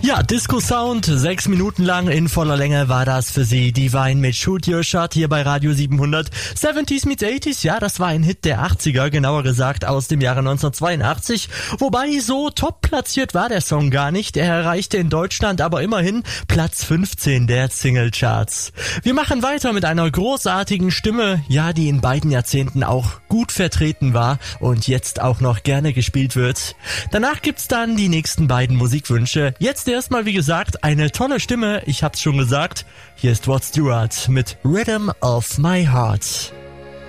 Ja, Disco Sound, 6 Minuten lang in voller Länge war das für Sie. Divine mit Shoot Your Shot hier bei Radio 700. 70s meets 80s, ja, das war ein Hit der 80er, genauer gesagt aus dem Jahre 1982. Wobei so top platziert war der Song gar nicht. Er erreichte in Deutschland aber immerhin Platz 15 der Singlecharts. Wir machen weiter mit einer großartigen Stimme, ja, die in beiden Jahrzehnten auch gut vertreten war und jetzt auch noch gerne gespielt wird. Danach gibt's dann die nächsten beiden Musikwünsche. Jetzt erstmal, wie gesagt, eine tolle Stimme, ich hab's schon gesagt. Hier ist Rod Stewart mit Rhythm of My Heart.